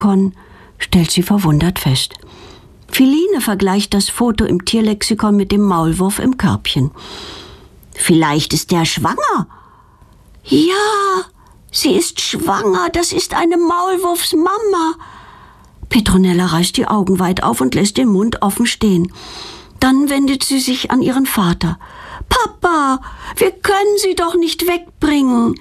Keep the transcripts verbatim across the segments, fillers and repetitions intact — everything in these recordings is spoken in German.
stellt sie verwundert fest. Philine vergleicht das Foto im Tierlexikon mit dem Maulwurf im Körbchen. Vielleicht ist der schwanger. Ja, sie ist schwanger. Das ist eine Maulwurfsmama. Petronella reißt die Augen weit auf und lässt den Mund offen stehen. Dann wendet sie sich an ihren Vater. Papa, wir können sie doch nicht wegbringen.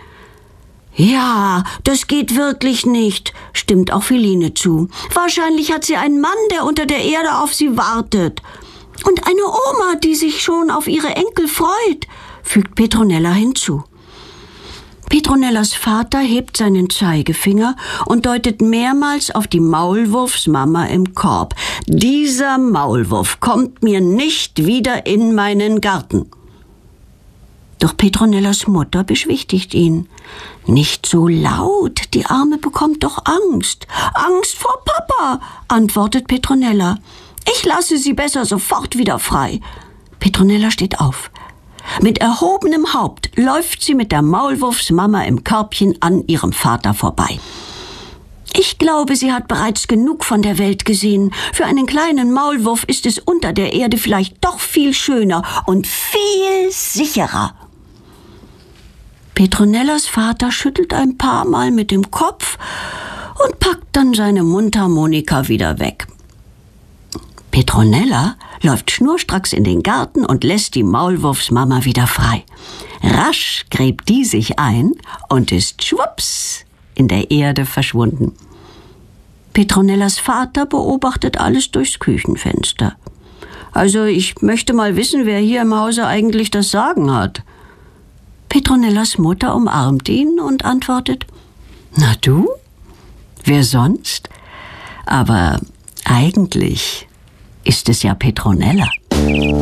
Ja, das geht wirklich nicht, stimmt auch Philine zu. Wahrscheinlich hat sie einen Mann, der unter der Erde auf sie wartet. Und eine Oma, die sich schon auf ihre Enkel freut, fügt Petronella hinzu. Petronellas Vater hebt seinen Zeigefinger und deutet mehrmals auf die Maulwurfsmama im Korb. Dieser Maulwurf kommt mir nicht wieder in meinen Garten. Doch Petronellas Mutter beschwichtigt ihn. Nicht so laut, die Arme bekommt doch Angst. Angst vor Papa, antwortet Petronella. Ich lasse sie besser sofort wieder frei. Petronella steht auf. Mit erhobenem Haupt läuft sie mit der Maulwurfsmama im Körbchen an ihrem Vater vorbei. Ich glaube, sie hat bereits genug von der Welt gesehen. Für einen kleinen Maulwurf ist es unter der Erde vielleicht doch viel schöner und viel sicherer. Petronellas Vater schüttelt ein paar Mal mit dem Kopf und packt dann seine Mundharmonika wieder weg. Petronella läuft schnurstracks in den Garten und lässt die Maulwurfsmama wieder frei. Rasch gräbt die sich ein und ist schwupps in der Erde verschwunden. Petronellas Vater beobachtet alles durchs Küchenfenster. Also ich möchte mal wissen, wer hier im Hause eigentlich das Sagen hat. Petronellas Mutter umarmt ihn und antwortet, na du? Wer sonst? Aber eigentlich ist es ja Petronella.